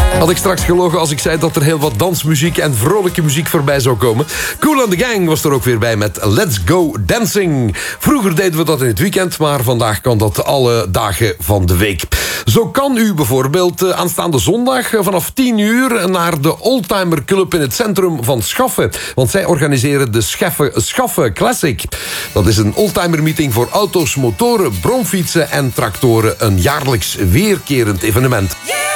Had ik straks gelogen als ik zei dat er heel wat dansmuziek en vrolijke muziek voorbij zou komen. Kool and the Gang was er ook weer bij met Let's Go Dancing. Vroeger deden we dat in het weekend, maar vandaag kan dat alle dagen van de week. Zo kan u bijvoorbeeld aanstaande zondag vanaf 10 uur naar de Oldtimer Club in het centrum van Schaffen. Want zij organiseren de Schaffen Classic. Dat is een oldtimer meeting voor auto's, motoren, bromfietsen en tractoren. Een jaarlijks weerkerend evenement.